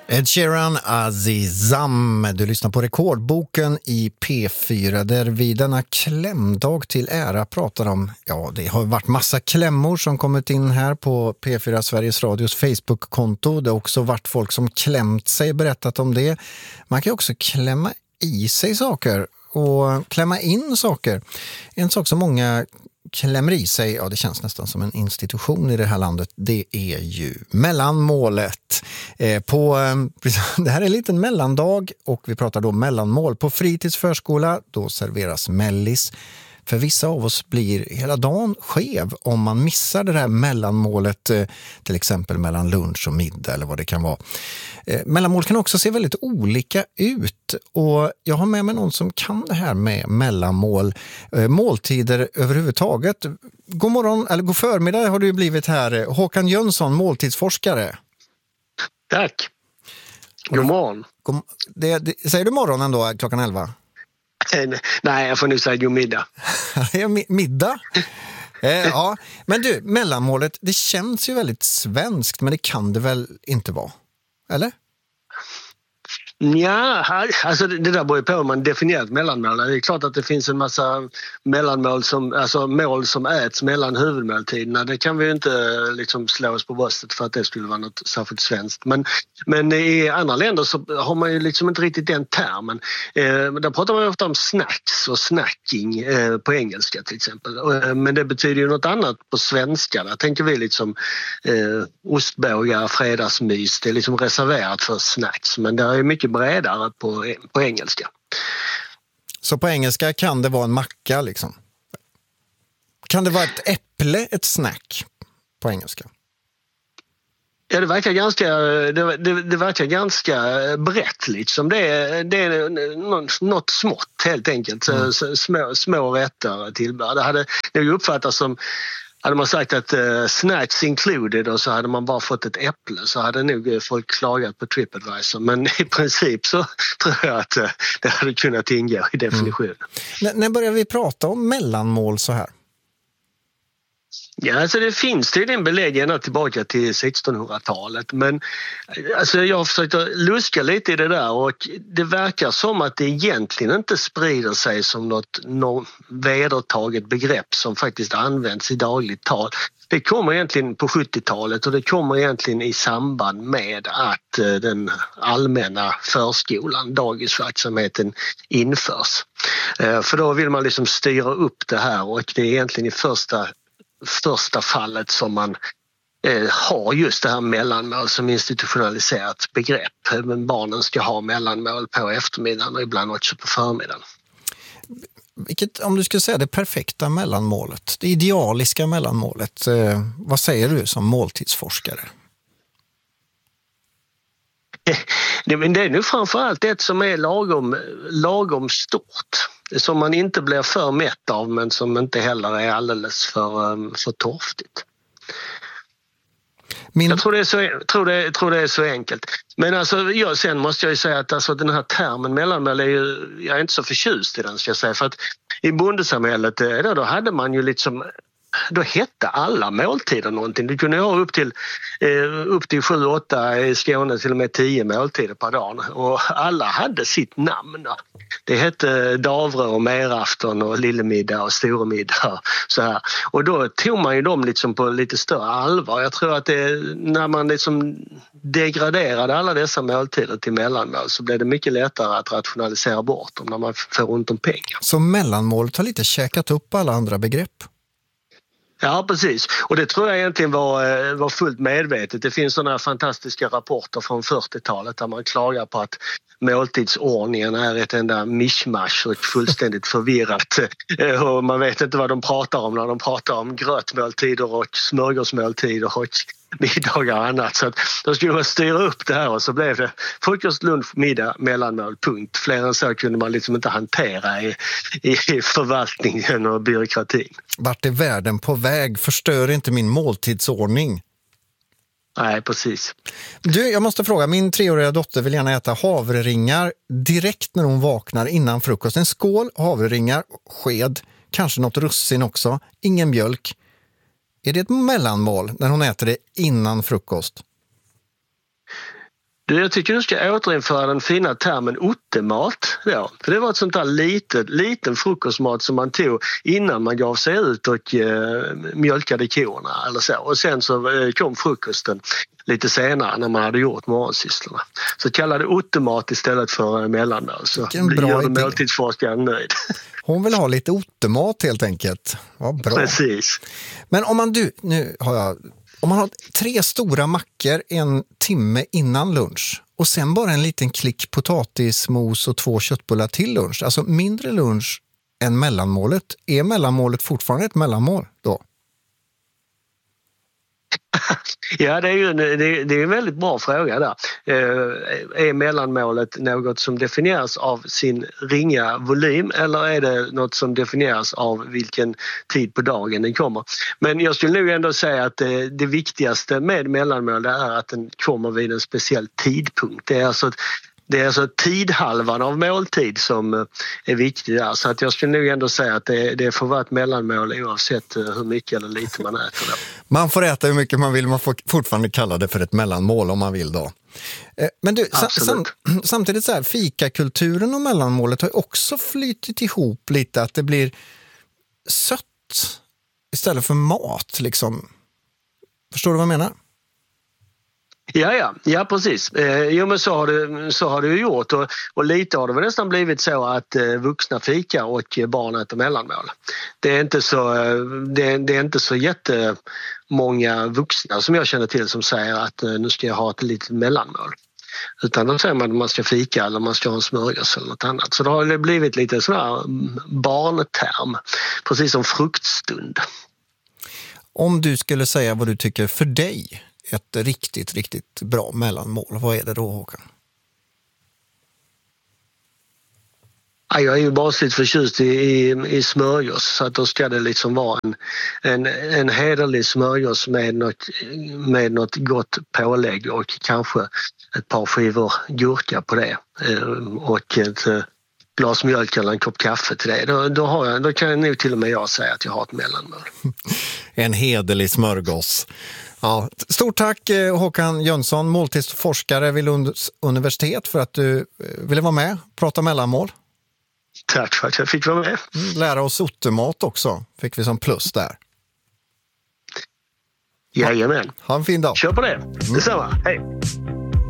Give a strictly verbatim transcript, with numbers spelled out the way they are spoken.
Ed Sheeran, Azizam. Du lyssnar på Rekordboken i P fyra där vi denna klämdag till ära pratar om, ja det har varit massa klämmor som kommit in här på P fyra Sveriges Radios Facebook-konto. Det har också varit folk som klämt sig, berättat om det. Man kan också klämma i sig saker och klämma in saker. En sak som många klämmer i sig, ja det känns nästan som en institution i det här landet, det är ju mellanmålet. Eh, på, eh, det här är en liten mellandag och vi pratar då mellanmål. På fritidsförskola, då serveras mellis. För vissa av oss blir hela dagen skev om man missar det här mellanmålet, eh, till exempel mellan lunch och middag eller vad det kan vara. Eh, mellanmål kan också se väldigt olika ut och jag har med mig någon som kan det här med mellanmål, eh, måltider överhuvudtaget. God morgon, eller god förmiddag har du blivit här. Håkan Jönsson, måltidsforskare. Tack. God morgon. God, det, det, säger du morgonen då klockan elva? Nej, jag får nu säga god middag. Middag? eh, ja, men du, mellanmålet, det känns ju väldigt svenskt, men det kan det väl inte vara? Eller? Ja, alltså det där beror på hur man definierar ett mellanmål. Det är klart att det finns en massa mellanmål som, alltså mål som äts mellan huvudmåltiderna. Det kan vi ju inte liksom slå oss på bröstet för att det skulle vara något särskilt svenskt. Men, men i andra länder så har man ju liksom inte riktigt den termen. Eh, där pratar man ju ofta om snacks och snacking eh, på engelska till exempel. Eh, men det betyder ju något annat på svenska. Där tänker vi liksom eh, ostbågar, fredagsmys. Det är liksom reserverat för snacks. Men det är ju mycket bredare på, på engelska. Så på engelska kan det vara en macka liksom? Kan det vara ett äpple, ett snack på engelska? Ja, det verkar ganska, det, det, det verkar ganska brett liksom. Det är, det är något smått helt enkelt. Mm. Små, små rätter tillbehör. Det hade nog uppfattats som, hade man sagt att uh, snacks included och så hade man bara fått ett äpple så hade nog folk klagat på TripAdvisor. Men i princip så tror jag att uh, det hade kunnat ingå i definitionen. Mm. N- när börjar vi prata om mellanmål så här? Ja, alltså det finns tydligen belägg ända tillbaka till sextonhundratalet men alltså jag har försökt att luska lite i det där och det verkar som att det egentligen inte sprider sig som något, något vedertaget begrepp som faktiskt används i dagligt tal. Det kommer egentligen på sjuttiotalet och det kommer egentligen i samband med att den allmänna förskolan, dagisverksamheten införs. För då vill man liksom styra upp det här och det är egentligen i första första fallet som man eh, har just det här mellanmål som institutionaliserat begrepp. Men barnen ska ha mellanmål på eftermiddagen och ibland också på förmiddagen. Vilket, om du skulle säga det perfekta mellanmålet, det idealiska mellanmålet, eh, vad säger du som måltidsforskare? Det, men det är nu framförallt ett som är lagom, lagom stort. Som man inte blir för mätt av men som inte heller är alldeles för, för torftigt. Min... Jag tror det, är så, tror, det, tror det är så enkelt. Men alltså, ja, sen måste jag ju säga att alltså, den här termen mellanmål är ju, jag är inte så förtjust i den ska jag säga. För att i bondesamhället då, då hade man ju liksom, då hette alla måltider någonting. Du kunde ha upp till, eh, upp till sju, åtta i Skåne till och med tio måltider per dag. Och alla hade sitt namn. Då. Det hette davre och merafton och lillemiddag och storemiddag. Så här. Och då tog man ju dem liksom på lite större allvar. Jag tror att det, när man liksom degraderade alla dessa måltider till mellanmål så blev det mycket lättare att rationalisera bort dem när man får runt om pengar. Så mellanmålet har lite käkat upp alla andra begrepp? Ja, precis. Och det tror jag egentligen var, var fullt medvetet. Det finns sådana fantastiska rapporter från fyrtiotalet där man klagar på att måltidsordningen är ett enda mishmash och fullständigt förvirrat. Och man vet inte vad de pratar om när de pratar om grötmåltider och smörgåsmåltider och middagar och annat. Så att de skulle styra upp det här och så blev det frukost, lunch, middag, mellanmål, punkt. Fler än så kunde man liksom inte hantera i, i förvaltningen och byråkratin. Vart är världen på väg? Förstör inte min måltidsordning? Nej, precis. Du, jag måste fråga, min treåriga dotter vill gärna äta havreringar direkt när hon vaknar innan frukost. En skål havreringar, sked, kanske något russin också, ingen mjölk. Är det ett mellanmål när hon äter det innan frukost? Du, jag tycker du ska återinföra den fina termen ottemat. Ja, för det var ett sånt där litet, liten frukostmat som man tog innan man gav sig ut och eh, mjölkade korna eller så. Och sen så eh, kom frukosten lite senare när man hade gjort morgonsysslorna. Så kallade ottemat istället för eh, mellanmål. Så gör du måltidsforskaren nöjd. Hon vill ha lite ottemat helt enkelt. Vad bra. Precis. Men om man, du, nu har jag... Om man har tre stora mackor en timme innan lunch och sen bara en liten klick potatismos och två köttbullar till lunch, alltså mindre lunch än mellanmålet, är mellanmålet fortfarande ett mellanmål då? Ja, det är ju en, det, det är en väldigt bra fråga där. Eh, är mellanmålet något som definieras av sin ringa volym eller är det något som definieras av vilken tid på dagen den kommer? Men jag skulle nog ändå säga att det, det viktigaste med mellanmål är att den kommer vid en speciell tidpunkt. Det är alltså Det är alltså tidhalvan av måltid som är viktig där. Så att jag skulle nog ändå säga att det, det får vara ett mellanmål oavsett hur mycket eller lite man äter. Då. Man får äta hur mycket man vill, man får fortfarande kalla det för ett mellanmål om man vill då. Men du, sam, samtidigt så här, fikakulturen och mellanmålet har också flyttit ihop lite, att det blir sött istället för mat liksom. Förstår du vad jag menar? Ja, ja, ja precis. Eh, jo, men så har det, så har det ju gjort och, och lite har det väl nästan blivit så att eh, vuxna fikar och barn äter mellanmål. Det är inte så, eh, det, det är inte så jättemånga vuxna som jag känner till som säger att eh, nu ska jag ha ett litet mellanmål. Utan de säger man att man ska fika eller man ska ha en smörgås eller något annat. Så det har blivit lite sån här barnterm, precis som fruktstund. Om du skulle säga vad du tycker för dig ett riktigt, riktigt bra mellanmål, vad är det då, Håkan? Ja, jag är ju basligt förtjust i, i, i smörgås, så att då ska det liksom vara en, en, en hederlig smörgås med något, med något gott pålägg och kanske ett par skivor gurka på det och ett glas mjölk eller en kopp kaffe till det. Då, då, har jag, då kan jag nog till och med jag säga att jag har ett mellanmål. En hederlig smörgås. Ja, stort tack Håkan Jönsson, måltidsforskare vid Lunds universitet, för att du ville vara med och prata mellanmål. Tack för att jag fick vara med. Lära oss ottemat också, fick vi som plus där. Jajamän. Ha en fin dag. Kör på det. Detsamma. Hej.